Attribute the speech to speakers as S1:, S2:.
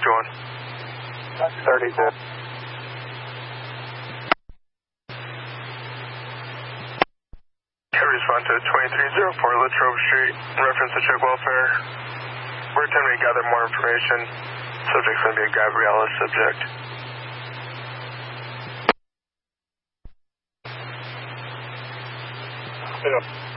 S1: to one.
S2: 32.
S1: Respond to 2304 Latrobe Street in reference to check welfare. We're attempting to gather more information. Subject's going to be a Gabriella subject.
S2: Yeah.